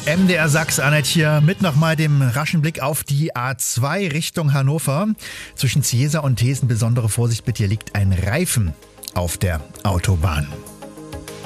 MDR Sachs, Annette hier, mit nochmal dem raschen Blick auf die A2 Richtung Hannover. Zwischen Ziesa und Thesen besondere Vorsicht bitte, hier liegt ein Reifen auf der Autobahn.